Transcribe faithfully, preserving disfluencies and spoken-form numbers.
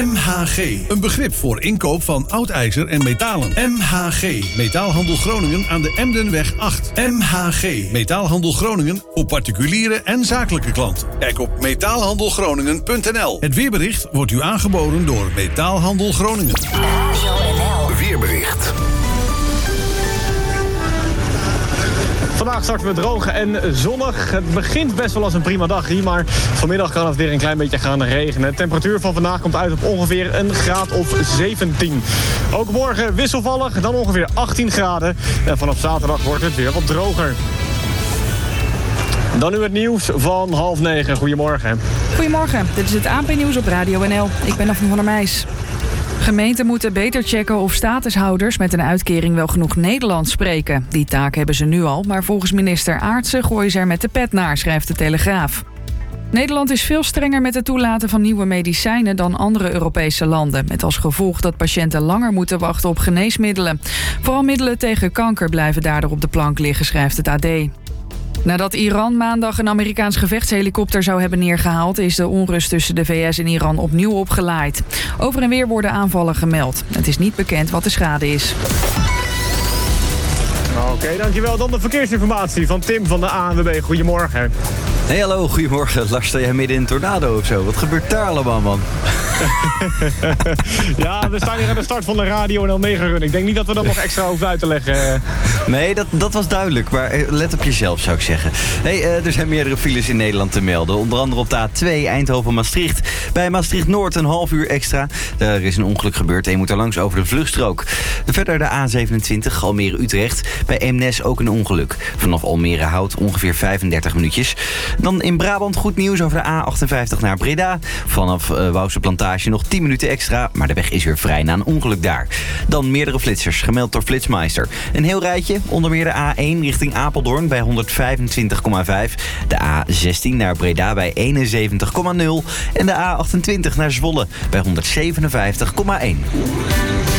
M H G, een begrip voor inkoop van oud ijzer en metalen. M H G, Metaalhandel Groningen aan de Emdenweg acht. M H G, Metaalhandel Groningen voor particuliere en zakelijke klanten. Kijk op metaalhandelgroningen punt n l. Het weerbericht wordt u aangeboden door Metaalhandel Groningen. Radio N L. Weerbericht. Vandaag starten we droog en zonnig. Het begint best wel als een prima dag hier, maar vanmiddag kan het weer een klein beetje gaan regenen. De temperatuur van vandaag komt uit op ongeveer een graad of zeventien. Ook morgen wisselvallig, dan ongeveer achttien graden. En vanaf zaterdag wordt het weer wat droger. Dan nu het nieuws van half negen. Goedemorgen. Goedemorgen, dit is het A N P-nieuws op Radio N L. Ik ben Daphne van der Meijs. Gemeenten moeten beter checken of statushouders met een uitkering wel genoeg Nederlands spreken. Die taak hebben ze nu al, maar volgens minister Aartsen gooien ze er met de pet naar, schrijft de Telegraaf. Nederland is veel strenger met het toelaten van nieuwe medicijnen dan andere Europese landen. Met als gevolg dat patiënten langer moeten wachten op geneesmiddelen. Vooral middelen tegen kanker blijven daardoor op de plank liggen, schrijft het A D. Nadat Iran maandag een Amerikaans gevechtshelikopter zou hebben neergehaald, is de onrust tussen de V S en Iran opnieuw opgelaaid. Over en weer worden aanvallen gemeld. Het is niet bekend wat de schade is. Oké, okay, dankjewel. Dan de verkeersinformatie van Tim van de A N W B. Goedemorgen. Hey, hallo, goedemorgen. Lars, sta jij midden in een tornado of zo? Wat gebeurt daar allemaal, man? Ja, we staan hier aan de start van de Radio N L Mega Run. Ik denk niet dat we dat nog extra hoeven uit te leggen. Nee, dat, dat was duidelijk. Maar let op jezelf, zou ik zeggen. Hey, uh, er zijn meerdere files in Nederland te melden. Onder andere op de A twee Eindhoven-Maastricht. Bij Maastricht-Noord een half uur extra. Er is een ongeluk gebeurd en je moet er langs over de vluchtstrook. Verder de A zevenentwintig Almere-Utrecht. Bij Eemnes ook een ongeluk. Vanaf Almere-Hout ongeveer vijfendertig minuutjes. Dan in Brabant goed nieuws over de A achtenvijftig naar Breda. Vanaf uh, Wouwse Plantage nog tien minuten extra, maar de weg is weer vrij na een ongeluk daar. Dan meerdere flitsers, gemeld door Flitsmeister. Een heel rijtje, onder meer de A één richting Apeldoorn bij honderdvijfentwintig komma vijf. De A zestien naar Breda bij eenenzeventig komma nul. En de A achtentwintig naar Zwolle bij honderdzevenenvijftig komma één.